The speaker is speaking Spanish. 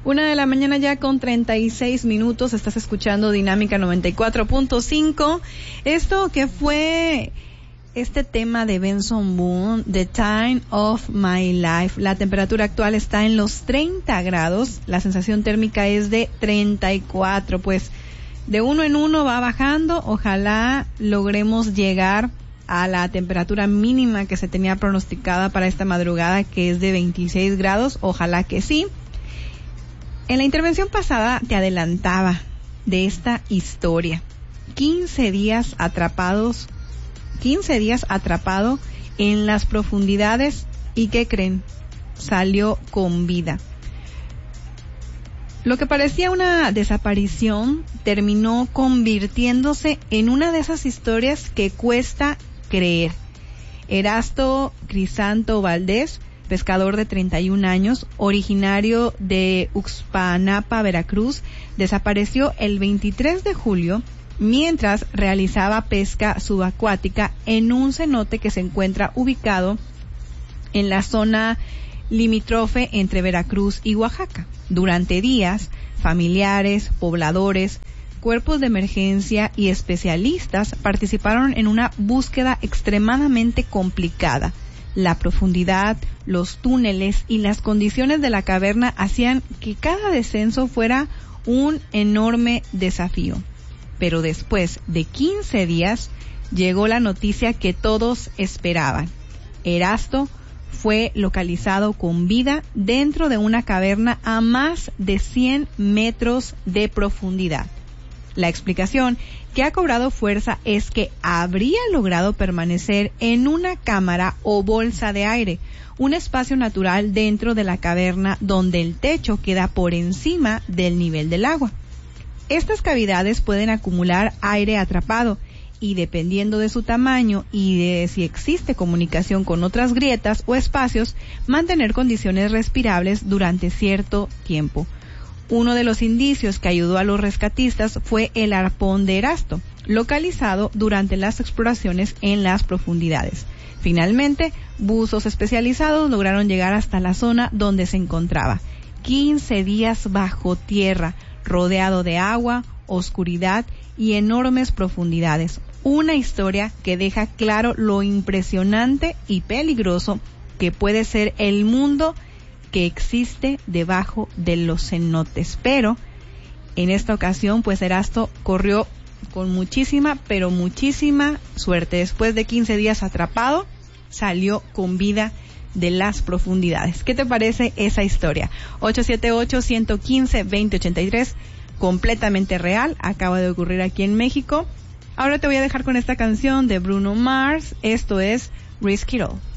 1:00 ya con 36 minutos. Estás escuchando Dinámica 94.5. Esto que fue este tema de Benson Boone, The Time of My Life. La temperatura actual está en los 30 grados. La sensación térmica es de 34. Pues de uno en uno va bajando. Ojalá logremos llegar a la temperatura mínima que se tenía pronosticada para esta madrugada, que es de 26 grados. Ojalá que sí. En la intervención pasada te adelantaba de esta historia. 15 días atrapado en las profundidades, y ¿qué creen? Salió con vida. Lo que parecía una desaparición terminó convirtiéndose en una de esas historias que cuesta creer. Erasto Crisanto Valdés, pescador de 31 años, originario de Uxpanapa, Veracruz, desapareció el 23 de julio mientras realizaba pesca subacuática en un cenote que se encuentra ubicado en la zona limítrofe entre Veracruz y Oaxaca. Durante días, familiares, pobladores, cuerpos de emergencia y especialistas participaron en una búsqueda extremadamente complicada. La profundidad, los túneles y las condiciones de la caverna hacían que cada descenso fuera un enorme desafío. Pero después de 15 días llegó la noticia que todos esperaban. Erasto fue localizado con vida dentro de una caverna a más de 100 metros de profundidad. La explicación que ha cobrado fuerza es que habría logrado permanecer en una cámara o bolsa de aire, un espacio natural dentro de la caverna donde el techo queda por encima del nivel del agua. Estas cavidades pueden acumular aire atrapado y, dependiendo de su tamaño y de si existe comunicación con otras grietas o espacios, mantener condiciones respirables durante cierto tiempo. Uno de los indicios que ayudó a los rescatistas fue el arpón de Erasto, localizado durante las exploraciones en las profundidades. Finalmente, buzos especializados lograron llegar hasta la zona donde se encontraba. 15 días bajo tierra, rodeado de agua, oscuridad y enormes profundidades. Una historia que deja claro lo impresionante y peligroso que puede ser el mundo que existe debajo de los cenotes. Pero en esta ocasión, pues Erasto corrió con muchísima suerte. Después de 15 días atrapado, salió con vida de las profundidades. ¿Qué te parece esa historia? 878-115-2083, completamente real, acaba de ocurrir aquí en México. Ahora te voy a dejar con esta canción de Bruno Mars. Esto es Risk It All.